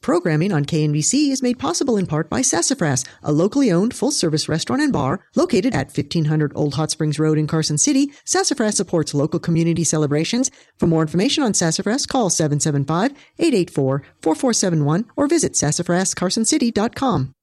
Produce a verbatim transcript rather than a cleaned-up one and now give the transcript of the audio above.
Programming on K N B C is made possible in part by Sassafras, a locally owned full-service restaurant and bar located at fifteen hundred Old Hot Springs Road in Carson City. Sassafras supports local community celebrations. For more information on Sassafras, call seven seven five, eight eight four, four four seven one or visit sassafras carson city dot com.